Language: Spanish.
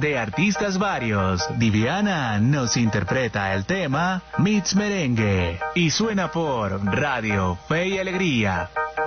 de artistas varios, Diviana nos interpreta el tema Mix Merengue y suena por Radio Fe y Alegría.